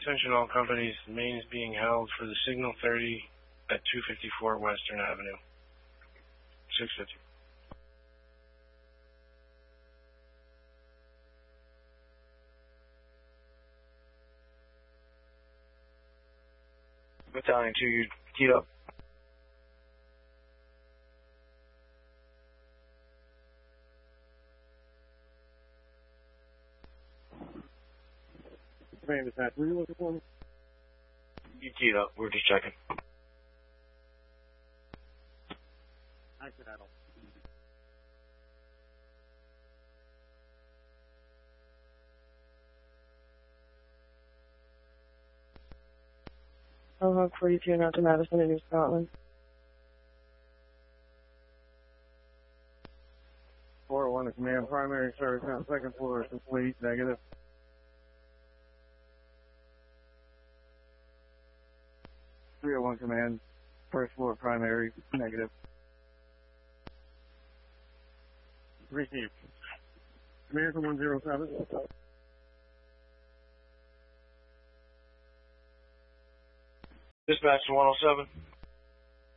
Attention all companies, the main is being held for the Signal 30 at 254 Western Avenue. 650. Battalion 2, you keyed up. Command dispatch, were you looking for me? You keyed up, we're just checking. Accidental. Hawk 42, not to Madison in New Scotland. 401 to command, primary service on second floor is complete, negative. .301 command, first floor primary, negative. Received. Command from 107. Dispatch to 107.